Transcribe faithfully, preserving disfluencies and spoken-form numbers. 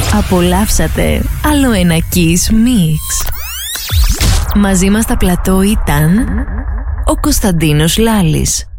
Απολαύσατε άλλο ένα Kiss Mix. Μαζί μας στα πλατό ήταν ο Κωνσταντίνος Λάλης.